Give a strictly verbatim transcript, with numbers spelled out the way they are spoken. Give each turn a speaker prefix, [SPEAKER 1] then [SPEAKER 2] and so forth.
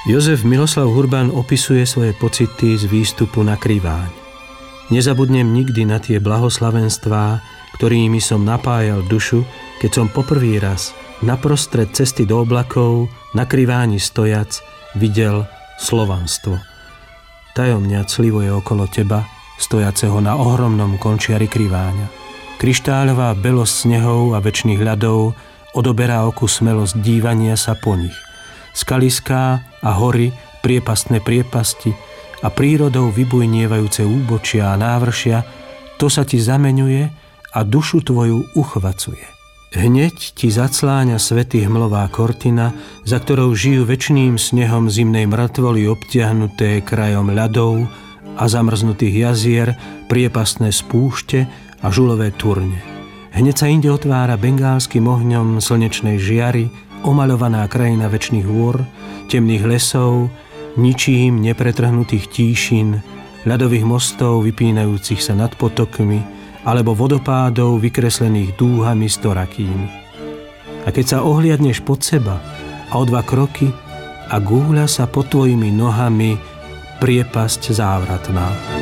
[SPEAKER 1] Jozef Miloslav Hurban opisuje svoje pocity z výstupu na Kriváň. Nezabudnem nikdy na tie blahoslavenstvá, ktorými som napájal dušu, keď som poprvý raz naprostred cesty do oblakov na Kriváni stojac videl slovanstvo. Tajomne clivo je okolo teba, stojaceho na ohromnom končiari Kriváňa. Kryštáľová belosť snehov a večných ľadov odoberá oku smelosť dívania sa po nich. Skaliská a hory, priepastné priepasti a prírodou vybujnievajúce úbočia a návršia, to sa ti zameňuje a dušu tvoju uchvacuje. Hneď ti zacláňa svety hmlová kortina, za ktorou žijú večným snehom zimnej mŕtvoly obtiahnuté krajom ľadov a zamrznutých jazier, priepastné spúšte a žulové turne. Hneď sa inde otvára bengálskym ohňom slnečnej žiary omaľovaná krajina večných hôr, temných lesov, ničím nepretrhnutých tíšin, ľadových mostov vypínajúcich sa nad potokmi alebo vodopádov vykreslených dúhami storakými. A keď sa ohliadneš pod seba a o dva kroky a gúľa sa pod tvojimi nohami priepasť závratná.